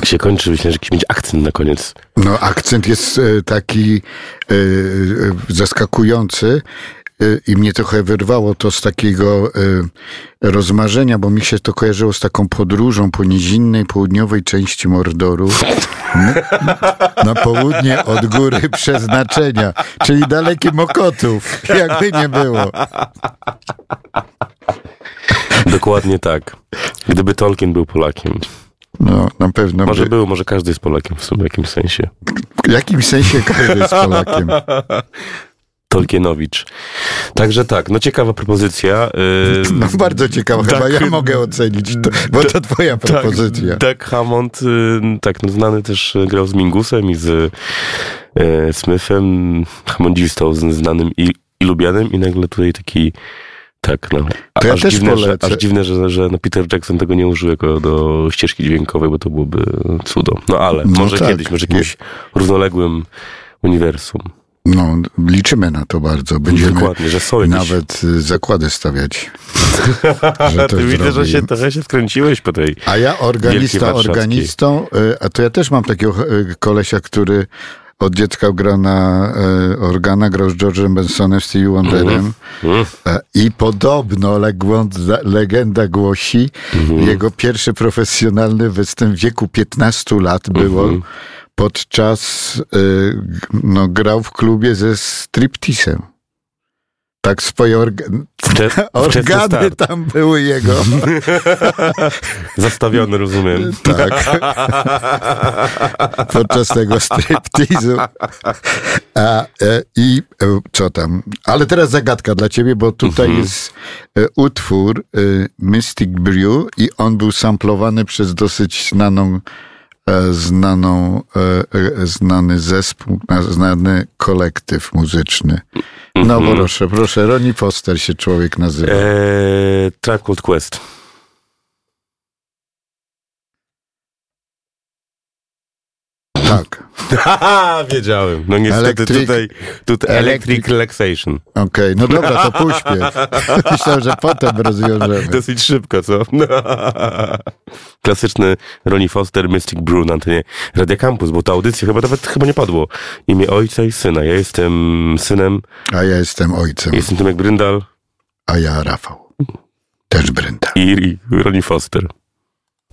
Tak się kończy, myślę, że jakiś będzie akcent na koniec. No, akcent jest taki zaskakujący i mnie trochę wyrwało to z takiego rozmarzenia, bo mi się to kojarzyło z taką podróżą po nizinnej, południowej części Mordoru na południe od Góry Przeznaczenia, czyli daleki Mokotów, jakby nie było. Dokładnie tak. Gdyby Tolkien był Polakiem. No, na pewno. Może każdy jest Polakiem w sumie, w jakimś sensie. W jakimś sensie każdy jest Polakiem. Tolkienowicz. Także tak, no ciekawa propozycja. No bardzo ciekawa, chyba ja mogę ocenić, bo to twoja propozycja. Doug Hammond, no, znany też grał z Mingusem i z Smithem, Hammondzistą znanym i lubianym i nagle tutaj taki no. To ja też polecę. Aż dziwne, że no Peter Jackson tego nie użył jako do ścieżki dźwiękowej, bo to byłoby cudo. No ale może kiedyś, może jakimś równoległym uniwersum. No, liczymy na to bardzo. Będziemy dokładnie, że są jakieś... nawet zakłady stawiać. Że to widzę, że trochę się wkręciłeś po tej A ja organistą, a to ja też mam takiego kolesia, który od dziecka gra na organa, grał z George'em Bensonem, Stevie Wonderem i podobno legenda głosi, jego pierwszy profesjonalny występ w wieku 15 lat było podczas, grał w klubie ze stripteasem. Tak swoje organy tam były jego. Zastawiony, rozumiem. Tak. Podczas tego stripteasu. I co tam? Ale teraz zagadka dla ciebie, bo tutaj jest utwór Mystic Brew i on był samplowany przez dosyć znany zespół, znany kolektyw muzyczny. No proszę, Ronnie Foster się człowiek nazywa. Tribe Called Quest. Tak. Wiedziałem. No niestety tutaj Electric Relaxation. Okej, no dobra, to pośpiew. Myślałem, że potem rozwiążemy. Dosyć szybko, co? Klasyczny Ronnie Foster, Mystic Brew na antenie Radia Campus, bo ta audycja chyba nie padło. Imię ojca i syna. Ja jestem synem. A ja jestem ojcem. Jestem Tomek Bryndal. A ja Rafał. Też Bryndal. I Ronnie Foster.